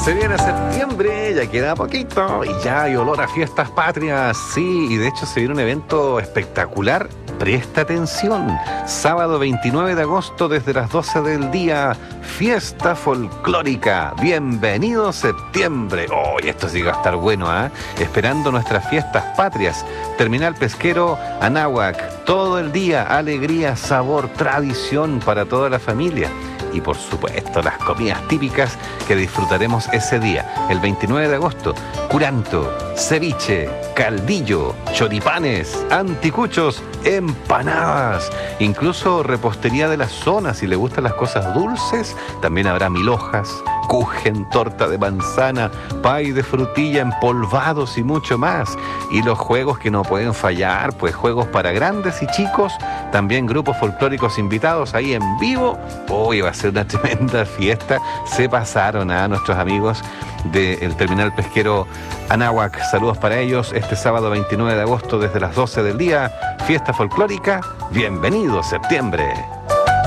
Se viene septiembre, ya queda poquito y ya hay olor a fiestas patrias. Sí, y de hecho se viene un evento espectacular. Presta atención. Sábado 29 de agosto desde las 12 del día, fiesta folclórica. Bienvenido septiembre. Oh, y esto sí va a estar bueno, ¿eh? Esperando nuestras fiestas patrias. Terminal Pesquero Anáhuac. Todo el día, alegría, sabor, tradición para toda la familia. Y por supuesto las comidas típicas que disfrutaremos ese día, el 29 de agosto, curanto, ceviche, caldillo, choripanes, anticuchos, empanadas, incluso repostería de la zona. Si le gustan las cosas dulces, también habrá milhojas, kuchen, torta de manzana, pay de frutilla, empolvados y mucho más. Y los juegos que no pueden fallar, pues juegos para grandes y chicos, también grupos folclóricos invitados ahí en vivo. Hoy va a ser una tremenda fiesta. Se pasaron a nuestros amigos del Terminal Pesquero Anáhuac. Saludos para ellos este sábado 29 de agosto desde las 12 del día. Fiesta folclórica. Bienvenido septiembre.